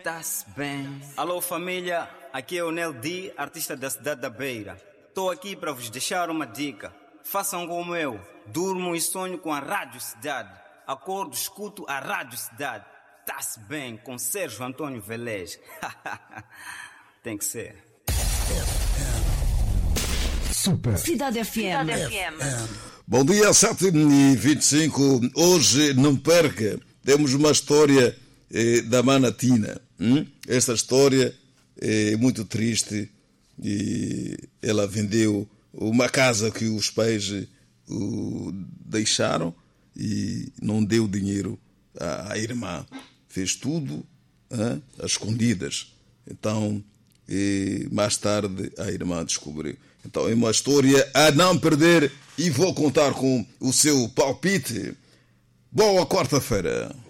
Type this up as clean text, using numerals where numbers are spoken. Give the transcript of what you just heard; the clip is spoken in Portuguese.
tá-se bem. Alô família, aqui é o Nel D, artista da cidade da Beira. Estou aqui para vos deixar uma dica. Façam como eu, durmo e sonho com a Rádio Cidade. Acordo, escuto a Rádio Cidade. Tá-se bem, com Sérgio Antônio Velez. Tem que ser. Super. Cidade FM. Bom dia, 7h25. Hoje, não perca, temos uma história da Manatina. Esta história é muito triste. E ela vendeu uma casa que os pais o deixaram e não deu dinheiro à irmã. Fez tudo às escondidas. Então, mais tarde, a irmã descobriu. Então, é uma história a não perder e vou contar com o seu palpite. Boa quarta-feira.